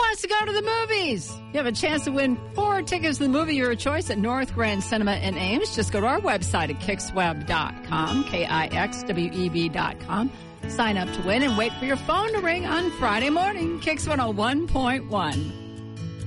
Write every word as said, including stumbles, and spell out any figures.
wants to go to the movies? You have a chance to win four tickets to the movie of your choice at North Grand Cinema in Ames. Just go to our website at kix web dot com, K I X W E B dot com. Sign up to win and wait for your phone to ring on Friday morning. Kix one oh one point one.